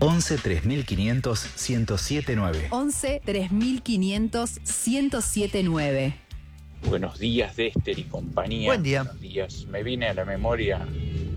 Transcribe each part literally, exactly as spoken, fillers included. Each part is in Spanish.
once tres mil quinientos ciento siete nueve. once tres mil quinientos ciento siete nueve. Buenos días, Dexter y compañía. Buen día. Buenos días. Me viene a la memoria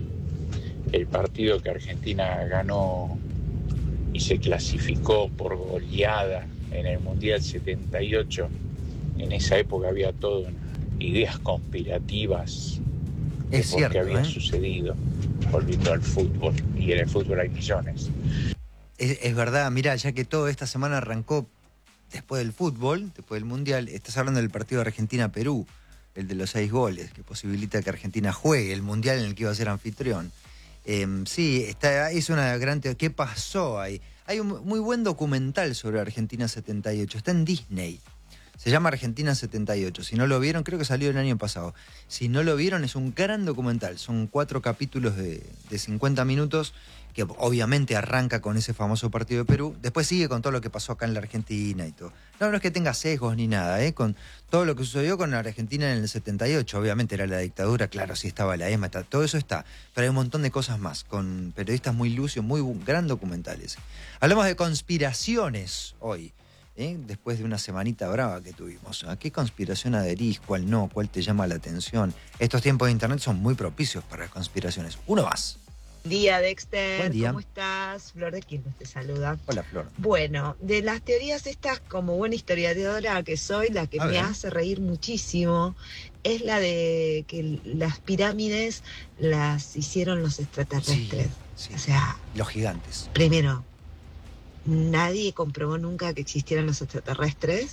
el partido que Argentina ganó y se clasificó por goleada en el Mundial setenta y ocho. En esa época había todo ideas conspirativas de Es por cierto, qué había ¿eh? sucedido, volviendo al fútbol. Y en el fútbol hay millones. Es, es verdad, mirá, ya que toda esta semana arrancó después del fútbol, después del Mundial, estás hablando del partido de Argentina-Perú, el de los seis goles, que posibilita que Argentina juegue el Mundial en el que iba a ser anfitrión. Eh, sí, está, es una gran teoría. ¿Qué pasó ahí? Hay un muy buen documental sobre Argentina setenta y ocho, está en Disney. Se llama Argentina setenta y ocho. Si no lo vieron, creo que salió el año pasado. Si no lo vieron, es un gran documental. Son cuatro capítulos de, de cincuenta minutos, que obviamente arranca con ese famoso partido de Perú. Después sigue con todo lo que pasó acá en la Argentina y todo. No, no es que tenga sesgos ni nada, ¿eh? Con todo lo que sucedió con la Argentina en el setenta y ocho. Obviamente era la dictadura, claro, sí estaba la ESMA, está, todo eso está. Pero hay un montón de cosas más, con periodistas muy lucios, muy gran documentales. Hablamos de conspiraciones hoy. ¿Eh? Después de una semanita brava que tuvimos. ¿A qué conspiración adherís? ¿Cuál no? ¿Cuál te llama la atención? Estos tiempos de internet son muy propicios para las conspiraciones. Uno más. Buen día, Dexter. Buen día. ¿Cómo estás? Flor de Quilmes te saluda. Hola, Flor. Bueno, de las teorías estas, como buena historiadora que soy, la que A me ver. hace reír muchísimo es la de que las pirámides las hicieron los extraterrestres. Sí, sí. O sea, Los gigantes. primero, nadie comprobó nunca que existieran los extraterrestres.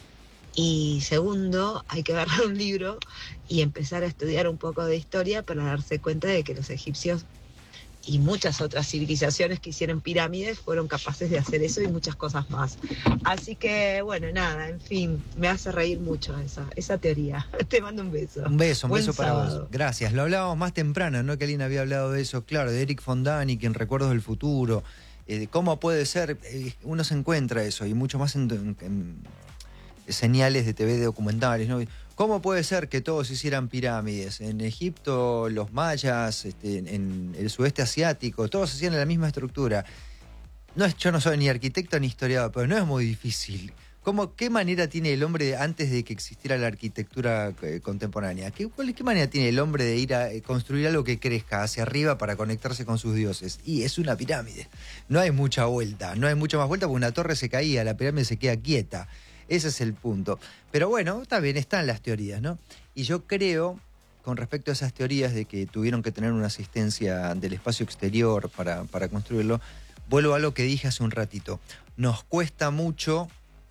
Y segundo, hay que agarrar un libro y empezar a estudiar un poco de historia para darse cuenta de que los egipcios y muchas otras civilizaciones que hicieron pirámides fueron capaces de hacer eso y muchas cosas más. Así que, bueno, nada, en fin, me hace reír mucho esa, esa teoría. Te mando un beso. Un beso, un Buen beso para sábado. vos. Gracias. Lo hablábamos más temprano, ¿no? Que Alina había hablado de eso, claro, de Eric von Däniken, en Recuerdos del Futuro. Eh, de cómo puede ser, eh, uno se encuentra eso, y mucho más en, en, en señales de T V, de documentales, ¿no? ¿Cómo puede ser que todos hicieran pirámides? En Egipto, los mayas, este, en el sudeste asiático, todos hacían la misma estructura. No es, yo no soy ni arquitecto ni historiador, pero no es muy difícil. ¿Cómo, ¿Qué manera tiene el hombre antes de que existiera la arquitectura eh, contemporánea? ¿Qué, cuál, ¿Qué manera tiene el hombre de ir a eh, construir algo que crezca hacia arriba para conectarse con sus dioses? Y es una pirámide. No hay mucha vuelta, no hay mucha más vuelta porque una torre se caía, la pirámide se queda quieta. Ese es el punto. Pero bueno, está bien, están las teorías, ¿no? Y yo creo, con respecto a esas teorías de que tuvieron que tener una asistencia del espacio exterior para, para construirlo, vuelvo a lo que dije hace un ratito. Nos cuesta mucho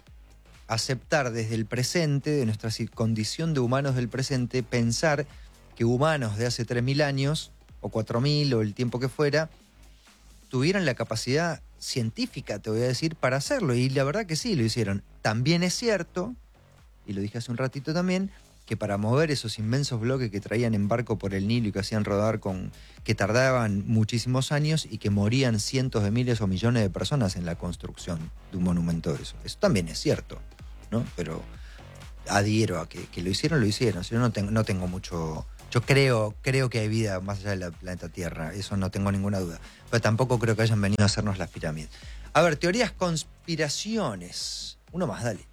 aceptar desde el presente, de nuestra condición de humanos del presente, pensar que humanos de hace tres mil años, o cuatro mil, o el tiempo que fuera, tuvieran la capacidad científica, te voy a decir, para hacerlo. Y la verdad que sí, lo hicieron. También es cierto, y lo dije hace un ratito también, que para mover esos inmensos bloques que traían en barco por el Nilo y que hacían rodar con... que tardaban muchísimos años y que morían cientos de miles o millones de personas en la construcción de un monumento de eso. Eso también es cierto, ¿no? Pero adhiero a que, que lo hicieron, lo hicieron. Yo no tengo, no tengo mucho... Yo creo, creo que hay vida más allá del planeta Tierra, eso no tengo ninguna duda. Pero tampoco creo que hayan venido a hacernos las pirámides. A ver, teorías conspiraciones. Uno más, dale.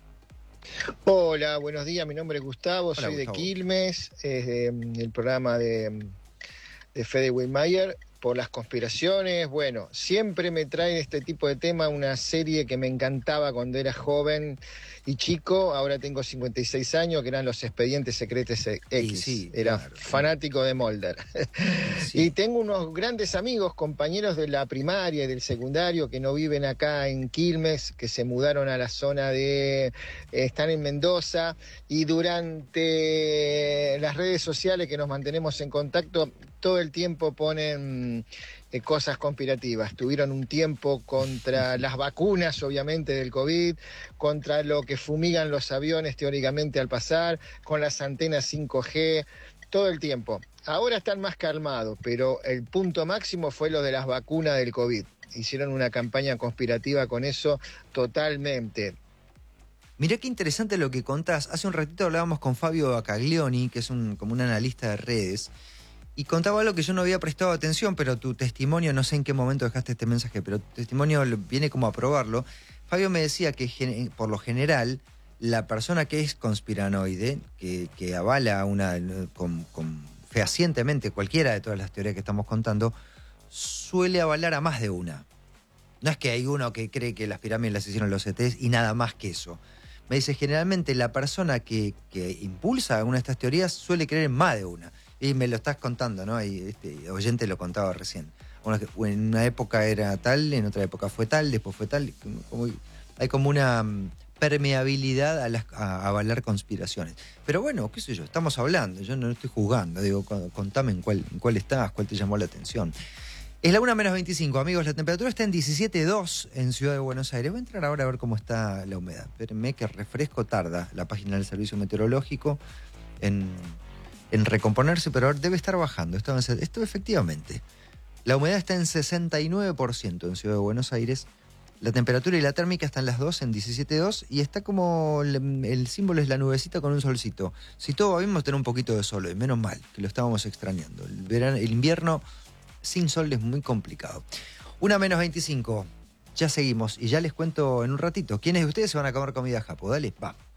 Hola, buenos días, mi nombre es Gustavo, Hola, soy Gustavo. de Quilmes, es de, mm, el programa de, de Fede Weinmeier, por las conspiraciones. Bueno, siempre me trae este tipo de tema una serie que me encantaba cuando era joven y chico, ahora tengo cincuenta y seis años, que eran Los Expedientes Secretos X. sí, Era claro. fanático de Mulder. Sí. Y tengo unos grandes amigos, compañeros de la primaria y del secundario que no viven acá en Quilmes, que se mudaron a la zona de... eh, están en Mendoza, y durante las redes sociales que nos mantenemos en contacto, todo el tiempo ponen eh, cosas conspirativas. Tuvieron un tiempo contra las vacunas, obviamente, del COVID, contra lo que fumigan los aviones teóricamente al pasar, con las antenas cinco G, todo el tiempo. Ahora están más calmados, pero el punto máximo fue lo de las vacunas del COVID. Hicieron una campaña conspirativa con eso totalmente. Mirá qué interesante lo que contás. Hace un ratito hablábamos con Fabio Bacaglioni, que es un, como un analista de redes, y contaba algo que yo no había prestado atención, pero tu testimonio, no sé en qué momento dejaste este mensaje, pero tu testimonio viene como a probarlo. Fabio me decía que por lo general la persona que es conspiranoide, que, que avala una con, con fehacientemente cualquiera de todas las teorías que estamos contando, suele avalar a más de una. No es que hay uno que cree que las pirámides las hicieron los E Tes y nada más que eso. Me dice, generalmente la persona que, que impulsa una de estas teorías suele creer en más de una. Y me lo estás contando, ¿no? Y este oyente lo contaba recién. En una época era tal, en otra época fue tal, después fue tal. Como, hay como una permeabilidad a, las, a avalar conspiraciones. Pero bueno, qué sé yo, estamos hablando, yo no estoy juzgando. Digo, contame en cuál, en cuál estás, cuál te llamó la atención. Es la una menos veinticinco, amigos. La temperatura está en diecisiete coma dos en Ciudad de Buenos Aires. Voy a entrar ahora a ver cómo está la humedad. Espérenme que refresco tarda la página del Servicio Meteorológico en, en recomponerse, pero ahora debe estar bajando. Esto, esto efectivamente. La humedad está en sesenta y nueve por ciento en Ciudad de Buenos Aires. La temperatura y la térmica están las dos en diecisiete coma dos y está como el, el símbolo es la nubecita con un solcito. Si todo va bien, vamos a tener un poquito de sol hoy. Menos mal, que lo estábamos extrañando. El, verano, el invierno sin sol es muy complicado. Una menos veinticinco. Ya seguimos y ya les cuento en un ratito quiénes de ustedes se van a comer comida japo. Dale, va.